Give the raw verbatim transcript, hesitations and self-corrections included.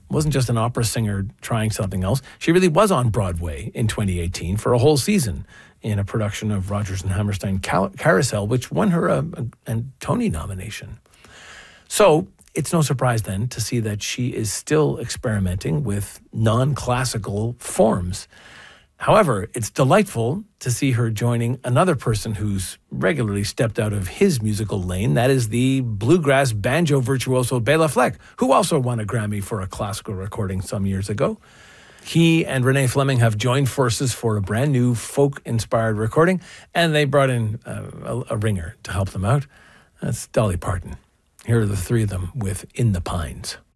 wasn't just an opera singer trying something else. She really was on Broadway in twenty eighteen for a whole season in a production of Rodgers and Hammerstein Cal- Carousel, which won her a, a, a Tony nomination. So it's no surprise then to see that she is still experimenting with non-classical forms. However, it's delightful to see her joining another person who's regularly stepped out of his musical lane. That is the bluegrass banjo virtuoso Bela Fleck, who also won a Grammy for a classical recording some years ago. He and Renee Fleming have joined forces for a brand new folk-inspired recording, and they brought in uh, a, a ringer to help them out. That's Dolly Parton. Here are the three of them with In the Pines.